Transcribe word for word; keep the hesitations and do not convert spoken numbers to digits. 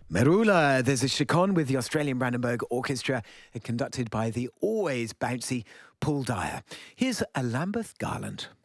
Merula, there's a Chacon with the Australian Brandenburg Orchestra, conducted by the always bouncy Paul Dyer. Here's a Lambeth Garland.